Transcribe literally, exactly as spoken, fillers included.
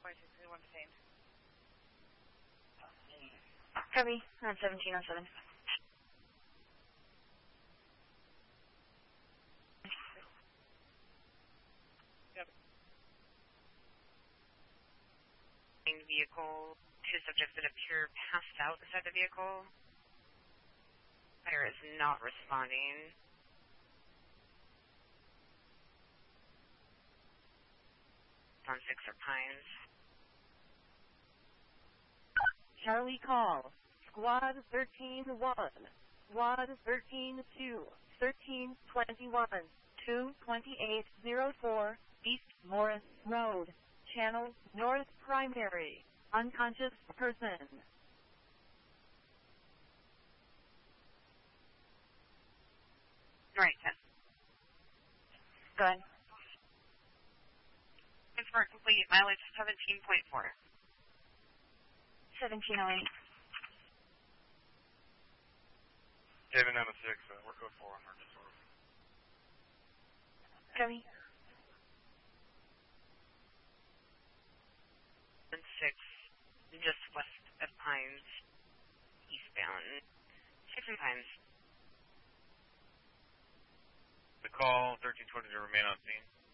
Copy, on seventeen oh seven. Vehicle, two subjects that appear passed out beside the vehicle. Fire is not responding. On six or Pines. Charlie call. Squad thirteen one. Squad thirteen two. thirteen twenty-one. two twenty-eight oh four. East Morris Road. Channel North Primary. Unconscious person. Right, ten. Go ahead. Transport complete. Mileage seventeen point four. seventeen oh eight. David Emma six, uh, we're code four on emergency order. Copy. And six, just west of Pines, eastbound. Six and Pines. The call, thirteen twenty to remain on scene.